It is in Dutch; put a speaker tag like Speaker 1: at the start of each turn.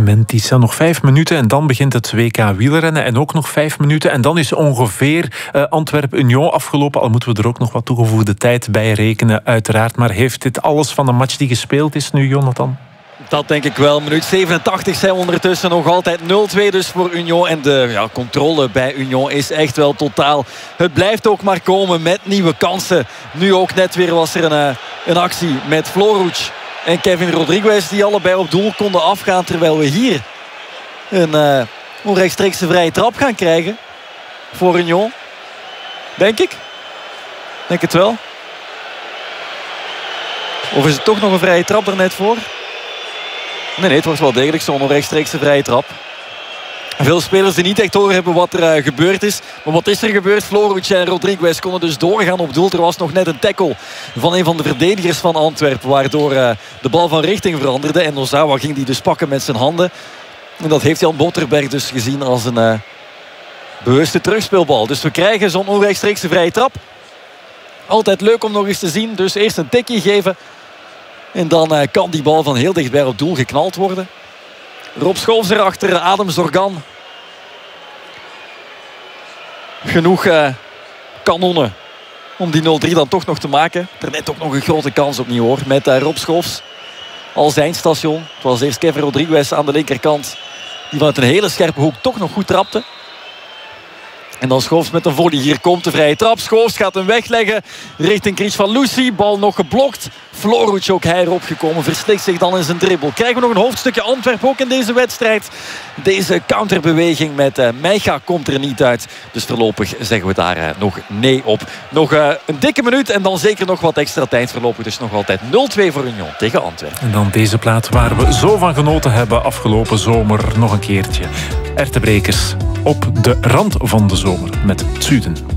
Speaker 1: Mentissa. Nog 5 minuten en dan begint het WK wielrennen. En ook nog 5 minuten. En dan is ongeveer Antwerpen-Union afgelopen. Al moeten we er ook nog wat toegevoegde tijd bij rekenen, uiteraard. Maar heeft dit alles van de match die gespeeld is nu, Jonathan?
Speaker 2: Dat denk ik wel. Minuut 87 zijn we ondertussen. Nog altijd 0-2 dus voor Union. En de controle bij Union is echt wel totaal. Het blijft ook maar komen met nieuwe kansen. Nu ook net weer was er een actie met Floric en Kevin Rodriguez, die allebei op doel konden afgaan. Terwijl we hier een onrechtstreekse vrije trap gaan krijgen voor Union. Denk ik. Denk het wel. Of is het toch nog een vrije trap er net voor? Nee, het was wel degelijk zo'n onrechtstreekse vrije trap. Veel spelers die niet echt door hebben wat er gebeurd is. Maar wat is er gebeurd? Floric en Rodriguez konden dus doorgaan op doel. Er was nog net een tackle van een van de verdedigers van Antwerpen, waardoor de bal van richting veranderde. En Ozawa ging die dus pakken met zijn handen. En dat heeft Jan Botterberg dus gezien als een bewuste terugspeelbal. Dus we krijgen zo'n onrechtstreekse vrije trap. Altijd leuk om nog eens te zien. Dus eerst een tikje geven. En dan kan die bal van heel dichtbij op doel geknald worden. Rob Schoofs erachter, Adam Zorgan. Genoeg kanonnen om die 0-3 dan toch nog te maken. Er net ook nog een grote kans opnieuw hoor. Met Rob Schoofs als zijn station. Het was eerst Kevin Rodriguez aan de linkerkant, die vanuit een hele scherpe hoek toch nog goed trapte. En dan Schoofs met een volley. Hier komt de vrije trap. Schoofs gaat hem wegleggen richting Chris van Lucy. Bal nog geblokt. Floric ook hij erop gekomen. Verslikt zich dan in zijn dribbel. Krijgen we nog een hoofdstukje Antwerpen ook in deze wedstrijd. Deze counterbeweging met Meiga komt er niet uit. Dus voorlopig zeggen we daar nog nee op. Nog een dikke minuut en dan zeker nog wat extra tijd voorlopig. Dus nog altijd 0-2 voor Union tegen Antwerpen.
Speaker 1: En dan deze plaat waar we zo van genoten hebben afgelopen zomer nog een keertje. Ertebrekers op de rand van de zomer met het Zuiden.